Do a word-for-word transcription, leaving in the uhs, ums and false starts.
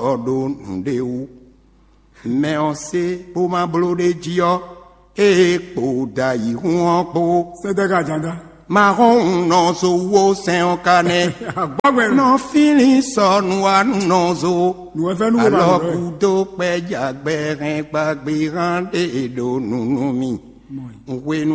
do ndeu. Mais on sait pour ma blou de Dio et pour d'ailleurs on peut. C'est de gajanda. Marron non so wo sen o kane. Non fini so noa non zo. Nous avons nous alors kudo pe jagbe ren gbagbe ran de do nu nu mi.